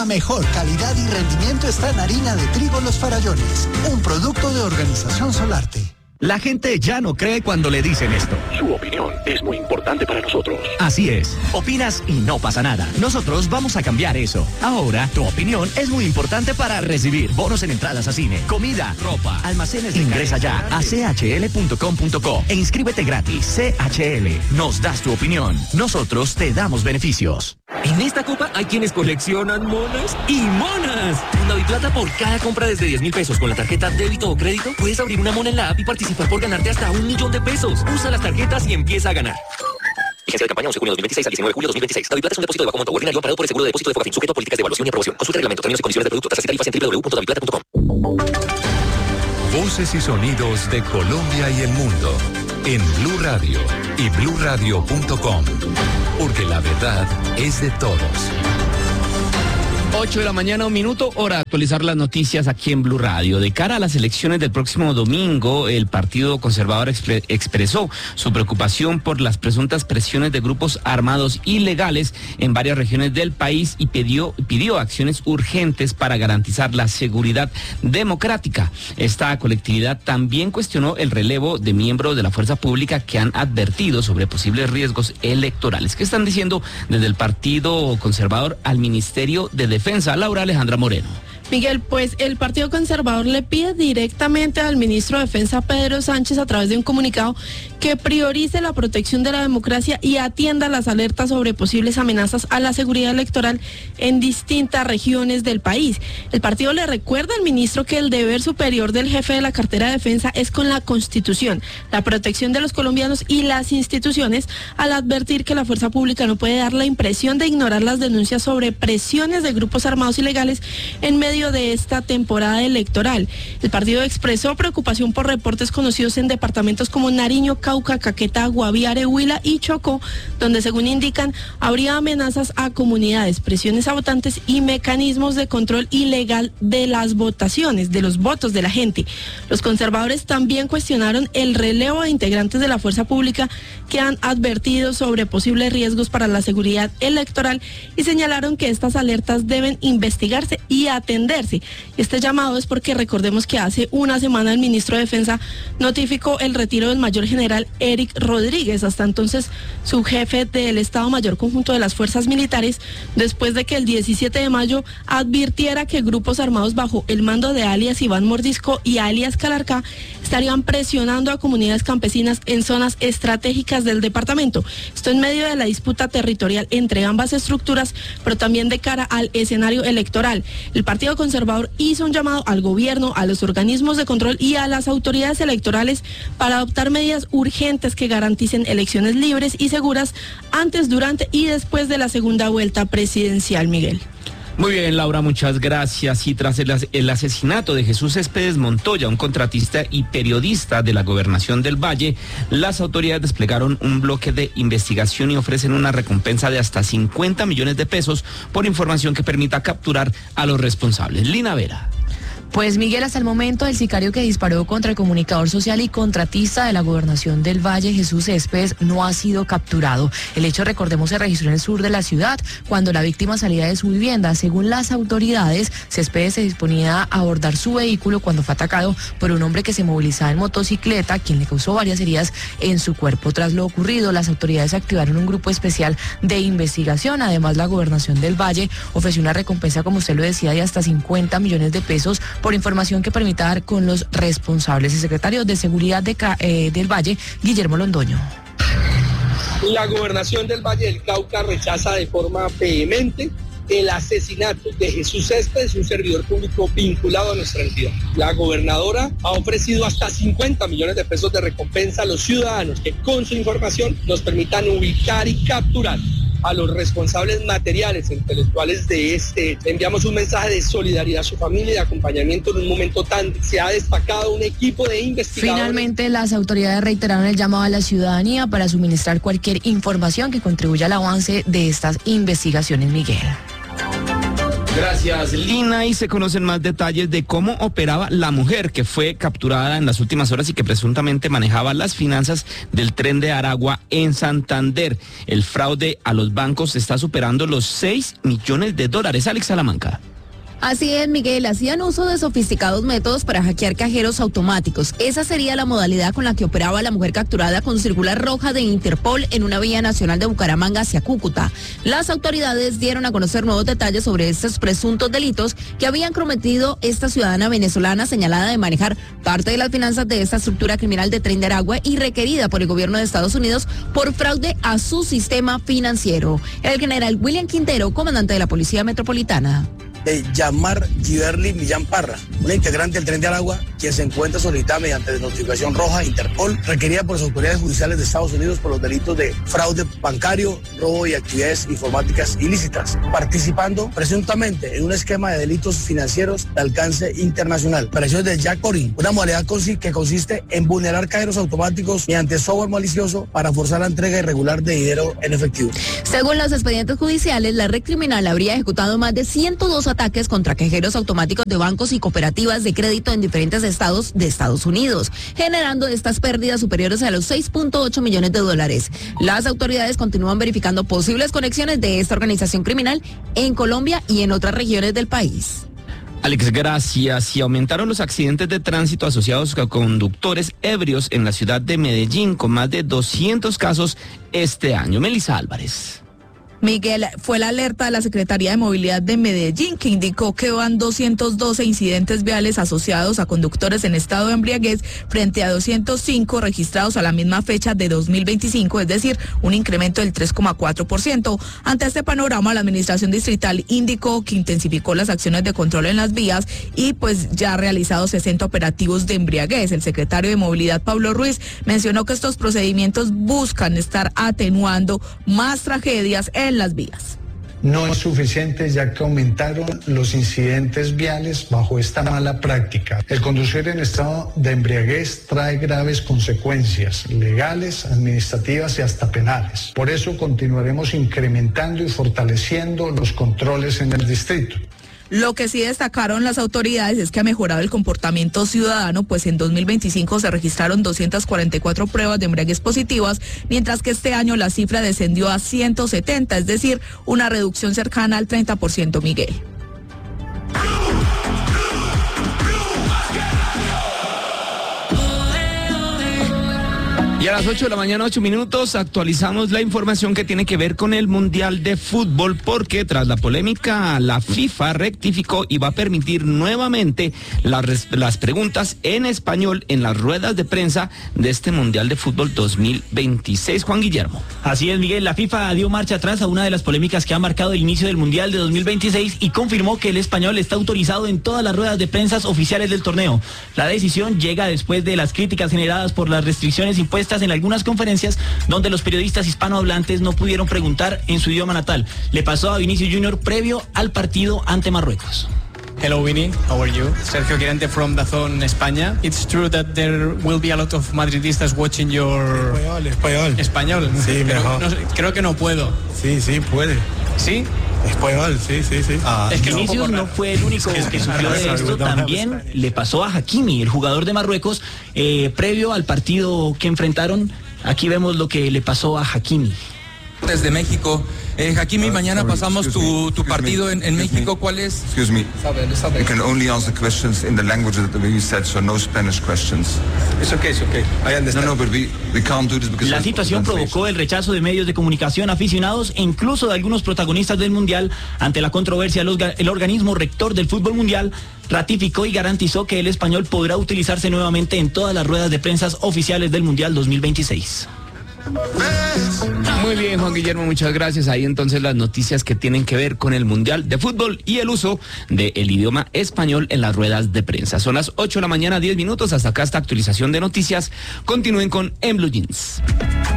La mejor calidad y rendimiento está en harina de trigo Los Farallones, un producto de Organización Solarte. La gente ya no cree cuando le dicen esto. Su opinión es muy importante para nosotros. Así es. Opinas y no pasa nada. Nosotros vamos a cambiar eso. Ahora, tu opinión es muy importante para recibir bonos en entradas a cine, comida, ropa, almacenes. Ingresa ya a chl.com.co e inscríbete gratis. CHL. Nos das tu opinión. Nosotros te damos beneficios. En esta copa hay quienes coleccionan monas y monas. En Daviplata, por cada compra desde 10.000 pesos con la tarjeta débito o crédito, puedes abrir una mona en la app y participar por ganarte hasta $1.000.000. Usa las tarjetas y empieza a ganar. Vigencia de campaña 11 de junio 2026 al 19 de julio 2026. Daviplata es un depósito de bajo monto ordinario amparado por el seguro de depósito de Fogafín, sujeto a políticas de evaluación y aprobación. Consulta reglamento, términos y condiciones del producto, tasas y tarifas en www.daviplata.com. Voces y sonidos de Colombia y el mundo en Blue Radio y bluradio.com, porque la verdad es de todos. 8 de la mañana, 1 minuto, hora de actualizar las noticias aquí en Blue Radio. De cara a las elecciones del próximo domingo, el Partido Conservador expresó su preocupación por las presuntas presiones de grupos armados ilegales en varias regiones del país y pidió acciones urgentes para garantizar la seguridad democrática. Esta colectividad también cuestionó el relevo de miembros de la fuerza pública que han advertido sobre posibles riesgos electorales. ¿Qué están diciendo desde el Partido Conservador al Ministerio de Defensa? Laura Alejandra Moreno. Miguel, pues el Partido Conservador le pide directamente al ministro de Defensa, Pedro Sánchez, a través de un comunicado, que priorice la protección de la democracia y atienda las alertas sobre posibles amenazas a la seguridad electoral en distintas regiones del país. El partido le recuerda al ministro que el deber superior del jefe de la cartera de defensa es con la Constitución, la protección de los colombianos y las instituciones, al advertir que la fuerza pública no puede dar la impresión de ignorar las denuncias sobre presiones de grupos armados ilegales en medio de esta temporada electoral. El partido expresó preocupación por reportes conocidos en departamentos como Nariño, Cauca, Caquetá, Guaviare, Huila y Chocó, donde según indican habría amenazas a comunidades, presiones a votantes y mecanismos de control ilegal de las votaciones, de los votos de la gente. Los conservadores también cuestionaron el relevo de integrantes de la fuerza pública que han advertido sobre posibles riesgos para la seguridad electoral y señalaron que estas alertas deben investigarse y atenderse. Este llamado es porque recordemos que hace una semana el ministro de Defensa notificó el retiro del mayor general Eric Rodríguez, hasta entonces su jefe del Estado Mayor Conjunto de las Fuerzas Militares, después de que el 17 de mayo advirtiera que grupos armados bajo el mando de alias Iván Mordisco y alias Calarcá estarían presionando a comunidades campesinas en zonas estratégicas del departamento. Esto en medio de la disputa territorial entre ambas estructuras, pero también de cara al escenario electoral. El Partido Conservador hizo un llamado al gobierno, a los organismos de control y a las autoridades electorales para adoptar medidas urgentes que garanticen elecciones libres y seguras antes, durante y después de la segunda vuelta presidencial, Miguel. Muy bien, Laura, muchas gracias. Y tras el asesinato de Jesús Céspedes Montoya, un contratista y periodista de la Gobernación del Valle, las autoridades desplegaron un bloque de investigación y ofrecen una recompensa de hasta 50 millones de pesos por información que permita capturar a los responsables. Lina Vera. Pues Miguel, hasta el momento el sicario que disparó contra el comunicador social y contratista de la Gobernación del Valle, Jesús Céspedes, no ha sido capturado. El hecho, recordemos, se registró en el sur de la ciudad cuando la víctima salía de su vivienda. Según las autoridades, Céspedes se disponía a abordar su vehículo cuando fue atacado por un hombre que se movilizaba en motocicleta, quien le causó varias heridas en su cuerpo. Tras lo ocurrido, las autoridades activaron un grupo especial de investigación. Además, la Gobernación del Valle ofreció una recompensa, como usted lo decía, de hasta 50 millones de pesos por información que permita dar con los responsables. El secretario de Seguridad del Valle, Guillermo Londoño. La Gobernación del Valle del Cauca rechaza de forma vehemente el asesinato de Jesús Céspedes, un servidor público vinculado a nuestra entidad. La gobernadora ha ofrecido hasta 50 millones de pesos de recompensa a los ciudadanos que con su información nos permitan ubicar y capturar a los responsables materiales e intelectuales de este hecho. Enviamos un mensaje de solidaridad a su familia y de acompañamiento en un momento tan se ha destacado un equipo de investigadores. Finalmente, las autoridades reiteraron el llamado a la ciudadanía para suministrar cualquier información que contribuya al avance de estas investigaciones, Miguel. Gracias, Lina. Y se conocen más detalles de cómo operaba la mujer que fue capturada en las últimas horas y que presuntamente manejaba las finanzas del Tren de Aragua en Santander. El fraude a los bancos está superando los 6 millones de dólares. Alex Salamanca. Así es, Miguel, hacían uso de sofisticados métodos para hackear cajeros automáticos. Esa sería la modalidad con la que operaba la mujer capturada con circular roja de Interpol en una vía nacional de Bucaramanga hacia Cúcuta. Las autoridades dieron a conocer nuevos detalles sobre estos presuntos delitos que habían cometido esta ciudadana venezolana señalada de manejar parte de las finanzas de esta estructura criminal de Tren de Aragua y requerida por el gobierno de Estados Unidos por fraude a su sistema financiero. El general William Quintero, comandante de la Policía Metropolitana. De Yamar Giverly Millán Parra, una integrante del Tren de Aragua, quien se encuentra solicitada mediante notificación roja Interpol, requerida por las autoridades judiciales de Estados Unidos por los delitos de fraude bancario, robo y actividades informáticas ilícitas, participando presuntamente en un esquema de delitos financieros de alcance internacional. Operaciones de Jack Corin, una modalidad que consiste en vulnerar cajeros automáticos mediante software malicioso para forzar la entrega irregular de dinero en efectivo. Según los expedientes judiciales, la red criminal habría ejecutado más de 102 ataques contra cajeros automáticos de bancos y cooperativas de crédito en diferentes estados de Estados Unidos, generando estas pérdidas superiores a los 6.8 millones de dólares. Las autoridades continúan verificando posibles conexiones de esta organización criminal en Colombia y en otras regiones del país. Alex, gracias. Y aumentaron los accidentes de tránsito asociados a conductores ebrios en la ciudad de Medellín, con más de 200 casos este año. Melissa Álvarez. Miguel, fue la alerta de la Secretaría de Movilidad de Medellín que indicó que van 212 incidentes viales asociados a conductores en estado de embriaguez frente a 205 registrados a la misma fecha de 2025, es decir, un incremento del 3,4%. Ante este panorama, la Administración Distrital indicó que intensificó las acciones de control en las vías y pues ya ha realizado 60 operativos de embriaguez. El secretario de Movilidad, Pablo Ruiz, mencionó que estos procedimientos buscan estar atenuando más tragedias en las vías. No es suficiente, ya que aumentaron los incidentes viales bajo esta mala práctica. El conducir en estado de embriaguez trae graves consecuencias legales, administrativas y hasta penales. Por eso continuaremos incrementando y fortaleciendo los controles en el distrito. Lo que sí destacaron las autoridades es que ha mejorado el comportamiento ciudadano, pues en 2025 se registraron 244 pruebas de embriaguez positivas, mientras que este año la cifra descendió a 170, es decir, una reducción cercana al 30%, Miguel. Y a las 8 de la mañana, 8 minutos, actualizamos la información que tiene que ver con el Mundial de Fútbol, porque tras la polémica, la FIFA rectificó y va a permitir nuevamente las preguntas en español en las ruedas de prensa de este Mundial de Fútbol 2026. Juan Guillermo. Así es, Miguel, la FIFA dio marcha atrás a una de las polémicas que ha marcado el inicio del Mundial de 2026 y confirmó que el español está autorizado en todas las ruedas de prensa oficiales del torneo. La decisión llega después de las críticas generadas por las restricciones impuestas en algunas conferencias donde los periodistas hispanohablantes no pudieron preguntar en su idioma natal. Le pasó a Vinicius Junior previo al partido ante Marruecos. Hello Vini, how are you? Sergio Quirante from DAZN España. It's true that there will be a lot of Madridistas watching your... Español. Sí, mejor. No, creo que no puedo. Sí, puede. ¿Sí? Español, sí. Es que Vinicius no fue el único que sufrió de esto, también le pasó a Hakimi, el jugador de Marruecos, previo al partido que enfrentaron. Aquí vemos lo que le pasó a Hakimi. Desde México. Hakimi, mañana pasamos tu partido en México. ¿Cuál es? Excuse me. You can only answer questions in the language that we said, so no Spanish questions. It's okay. I understand. No, but we can't do this because... La situación provocó el rechazo de medios de comunicación, aficionados e incluso de algunos protagonistas del Mundial. Ante la controversia, el organismo rector del fútbol mundial ratificó y garantizó que el español podrá utilizarse nuevamente en todas las ruedas de prensa oficiales del Mundial 2026. Muy bien, Juan Guillermo, muchas gracias. Ahí entonces las noticias que tienen que ver con el Mundial de Fútbol y el uso del idioma español en las ruedas de prensa. Son las 8 de la mañana, 10 minutos. Hasta acá esta actualización de noticias. Continúen con En Blue Jeans.